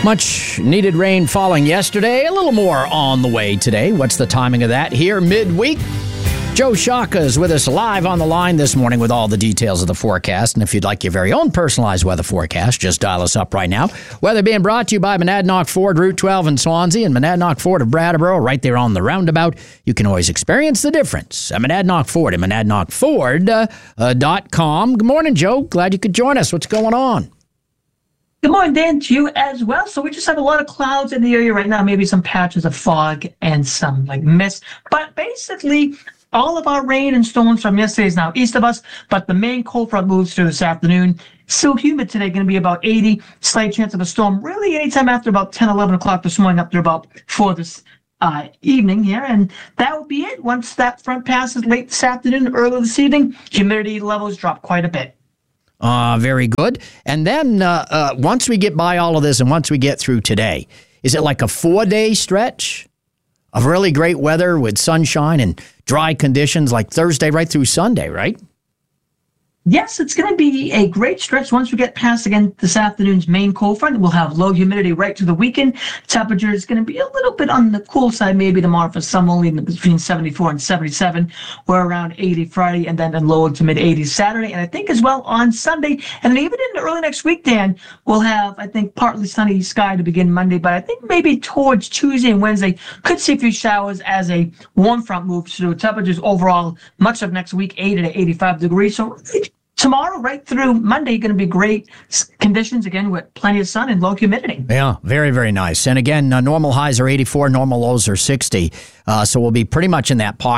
Much needed rain falling yesterday. A little more on the way today. What's the timing of that here midweek? Joe Shaka is with us live on the line this morning with all the details of the forecast. And if you'd like your very own personalized weather forecast, just dial us up right now. Weather being brought to you by Monadnock Ford, Route 12 in Swansea, and Monadnock Ford of Brattleboro, right there on the roundabout. You can always experience the difference at Monadnock Ford and MonadnockFord.com. Good morning, Joe. Glad you could join us. What's going on? Good morning, Dan, to you as well. So we just have a lot of clouds in the area right now, maybe some patches of fog and some mist. But basically, all of our rain and storms from yesterday is now east of us, but the main cold front moves through this afternoon. Still humid today, going to be about 80. Slight chance of a storm really anytime after about 10, 11 o'clock this morning up to about 4 this evening here. And that will be it. Once that front passes late this afternoon, early this evening, humidity levels drop quite a bit. Very good. And then once we get by all of this and once we get through today, is it like a 4-day stretch of really great weather with sunshine and dry conditions like Thursday right through Sunday, right? Yes, it's going to be a great stretch once we get past, again, this afternoon's main cold front. We'll have low humidity right through the weekend. Temperature is going to be a little bit on the cool side, maybe tomorrow for some, only between 74 and 77. We're around 80 Friday and then low to mid-80s Saturday. And I think as well on Sunday, and even into early next week, Dan, we'll have, I think, partly sunny sky to begin Monday. But I think maybe towards Tuesday and Wednesday, could see a few showers as a warm front moves through. Temperatures overall, much of next week, 80 to 85 degrees. So tomorrow, right through Monday, going to be great conditions, again, with plenty of sun and low humidity. Yeah, very, very nice. And again, normal highs are 84, normal lows are 60. So we'll be pretty much in that pocket.